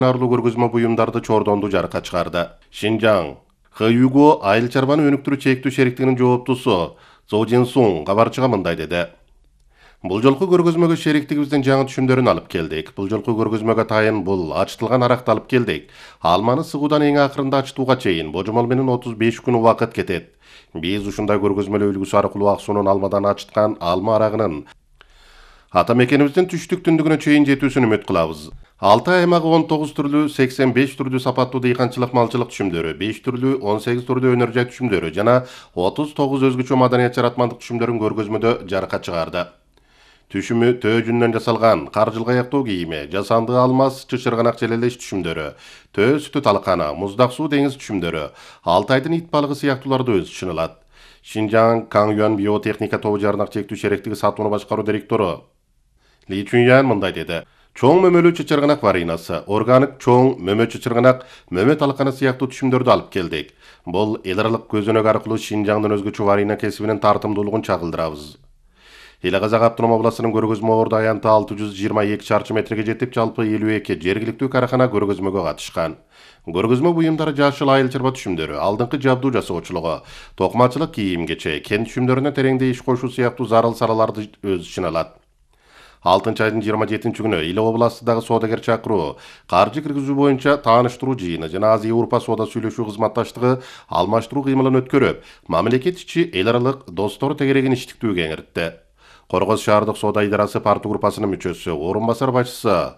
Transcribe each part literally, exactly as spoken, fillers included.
Narlı көргөзмө буюмдарды чордонду жарыкка чыгарды. Шинжаң Хаюго айыл чарбаны өнүктүрүү чектүү шериктигинин жооптусу Зо Жинсун кабарчыга мындай деди. Бул жолку көргөзмөгө шериктигибиздин жаңы түшүмдөрүн алып келдик. Бул жолку көргөзмөгө тайын бул ачтылган аракты алып келдик. Алманы сыгуудан эң акырында ачтууга чейин божомол менен отуз беш күн убакыт кетет. Биз ушундай көргөзмөлүү үлгүсү аркылуу Аксуунун алмадан ачыткан алма арагынын ата мекенибиздин түштүк түндүгүнө чейин жетүүсүн үмүт кылабыз. алты аймагы он тогуз түрлүү, сексен беш түрдүү сапаттуу дыйканчылык малчылык түшүмдөрү, беш түрдүү, он сегиз түрдүү өнөр жай түшүмдөрү жана отуз тогуз өзгөчө маданият жаратмандык түшүмдөрүн көргөзмөдө жарыкка чыгарды. Түшүмү төө жүнүнөн жасалган кар жылгаяктуу кийими, жасанды алмаз, чычырганак желелеш түшүмдөрү, төө сүтү талкана, муздак суу деңиз түшүмдөрү, алты айдын ит балыгы сыяктууларды өз ичине алат. Шинжаң Каңюан биотехника тобу жарнак чектүү шериктиги сатууну башкаруу директору Ли Чуньян мындай деди. Чоң мөмөлүү чычырганак варинасы, органик чоң мөмө чычырганак, мөмө талкана сыяктуу түшүмдөрдү алып келдик. Бул эл аралык көзөнөк аркылуу Шинжаңдын өзгөчө варина кесибинин тартымдуулугун чагылдырабыз. Эле Казак автоном областынын көргөзмө орду аянты алты жүз жыйырма эки чарчы метрге жетип, жалпы элүү эки жергиликтүү карахана көргөзмөгө катышкан. Көргөзмө буюмдары жашыл айыл чарба түшүмдөрү, алдыңкы жабдуу жасоочулугу, токмачылык кийим-кече, кен түшүмдөрүнө тереңдей иш кошуу сыяктуу зарыл салаларды өз ичине алат. алтынчы айдын жыйырма жетинчи күнү Иле областындагы соодагер чакыруу, каржы киргизүү боюнча тааныштыруу жыйыны жана Азия-Европа соода сүйлөшүү кызматташтыгы алмаштыруу кыймылын өткөрүп, мамлекет ичи эл аралык достор тегерегин иштиктүү кеңиртти. Коргоз шаардык соода идарасы парту группасынын мүчөсү, орун басар башчысы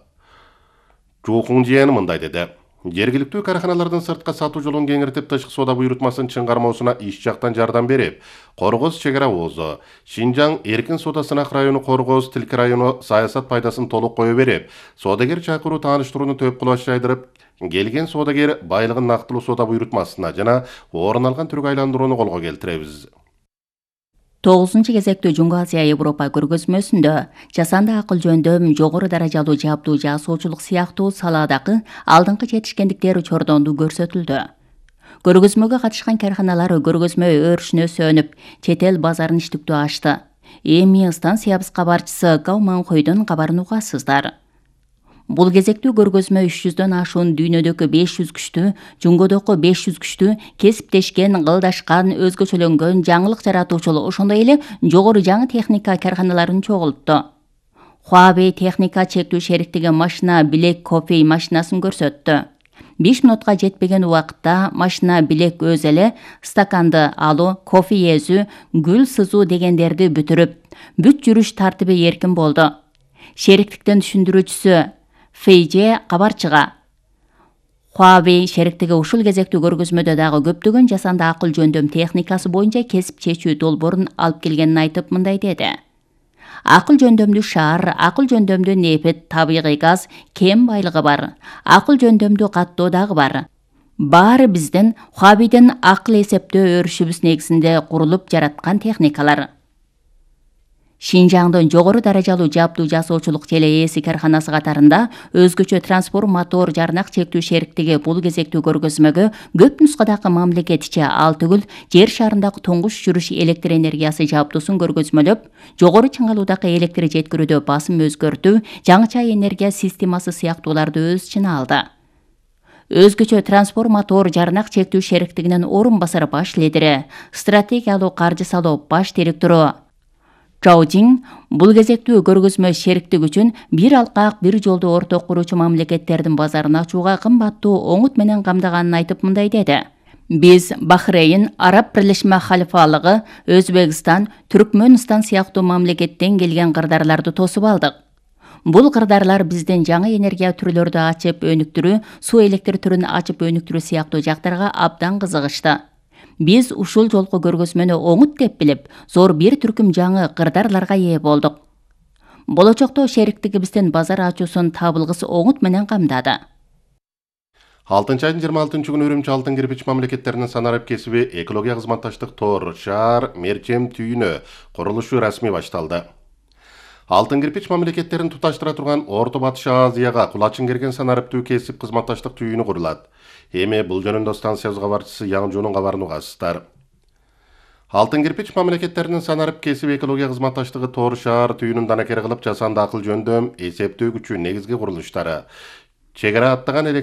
Жу Хунжиен мындай деди. Жергиликтүү караханалардын сыртка сатуу жолун кеңиртип, тышкы соода буйрутмасын чыңгармоосуна иш жактан жардам берип, Коргоз чек ара оозу, Шинжаң эркин соода сынак району, Коргоз тилки району саясат пайдасын толук кое берип, соодагер чакыруу тааныштырууну төп кылып жайдырып, келген соодагер байлыгын нактылуу соода буйрутмасына жана орун алган түргө айландырууну колго келтиребиз. тогузунчу кезектүү Жуңгу Азия Европа көргөзмөсүндө жасанды акыл жөндөм, жогору даражалуу жабдуу жасоочулук сыяктуу салаадагы алдыңкы жетишкендиктер чордонду көрсөтүлдү. Көргөзмөгө катышкан карханалар көргөзмө өрүшүнө сөнүп, чет эл базарын иштиктүү ачты. Эми станциябыз кабарчысы Гау Манхойдун кабарын угасыздар. Бул кезектүү көргөзмө үч жүздөн ашуун дүйнөдөгү беш жүз күчтүү, Жуңгодогу беш жүз күчтүү, кесиптешкен, кылдашкан, өзгөчөлөнгөн, жаңылык жаратуучул, ошондой эле жогору жаңы техника карханаларын чогултту. Huawei техника чектүү шериктиги машина билек кофе машинасын көрсөттү. беш минутка жетпеген убакытта машина билек өз эле стаканды алуу, кофе эзүү, гүл сызуу дегендерди бүтүрүп, бүт жүрүш тартиби эркин болду. Шериктиктин түшүндүрүүчүсү Фейже кабарчыга. Huawei шериктиги ушул кезектүү көргөзмөдө дагы көптөгөн жасанды акыл жөндөм техникасы боюнча кесип чечүү долбоорун алып келгенин айтып мындай деди. Акыл жөндөмдүү шаар, акыл жөндөмдүү нефт, табигый газ, кен байлыгы бар. Акыл жөндөмдүү каттоо дагы бар. Баары биздин Huawei'ден акыл эсептөө өрүшүбүз негизинде курулуп жараткан техникалар. Шинжаңдын жогору даражалуу жабдуу жасоочулук желеэси карханасы катарында өзгөчө трансформатор жарнак чектүү шериктиги бул кезектүү көргөзмөгө көп нускадагы мамлекет ичи ал түгүл жер шарындагы туңгуч жүрүш электр энергиясы жабдуусун көргөзмөлөп, жогору чыңалуудагы электр жеткирүүдө басым өзгөртүү, жаңыча энергия системасы сыяктууларды өз ичине алды. Өзгөчө трансформатор жарнак чектүү шериктигинин орун басар баш лидери, стратегиялуу каржы салуу баш директору Чаужин бул кезектүү көргөзмө шериктик үчүн бир алкак, бир жолду орток куруучу мамлекеттердин базарын ачууга кымбаттуу оңут менен камдаганын айтып мындай деди. Биз Бахрейн, Араб Бирлешме Халифалыгы, Өзбекстан, Түркмөнстан сыяктуу мамлекеттен келген кырдарларды тосуп алдык. Бул кырдарлар биздин жаңы энергия түрлөрдү ачып өнүктүрүү, суу электр түрүн ачып өнүктүрүү сыяктуу жактарга абдан кызыгышты. Биз ушул жолку көргөзмөнү оңут деп билип, зор бир түркүм жаңы кырдарларга ээ болдук. Болочокто шериктигибиздин базар ачуусун табылгыс оңут менен камдады. алтынчы айдын жыйырма алтынчы күнү Үрүмчү алтын кирпич мамлекеттеринин санарып кесиби экология кызматташтык тор шаар мерчем түйүнө курулушу расмий башталды. Алтын кирпич мамлекеттерин туташтыра турган Орто Батыш Азияга кулачын кирген санарыптуу кесип кызматташтык түйүнү курулат. Эми бул жөнүндө станциябыз кабарчысы Яң Жунун кабарын угасыздар. Алтын кирпич мамлекеттеринин санарып кесип экология кызматташтыгы тор шаар түйүнүн данакери кылып жасанды акыл жөндөм эсептөө күчү негизги курулуштары. Чегара аттаган